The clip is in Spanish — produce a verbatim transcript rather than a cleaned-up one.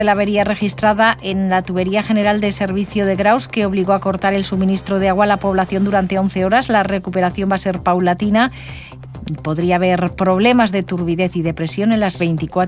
La avería registrada en la tubería general de servicio de Graus, que obligó a cortar el suministro de agua a la población durante once horas. La recuperación va a ser paulatina. Podría haber problemas de turbidez y de presión en las veinticuatro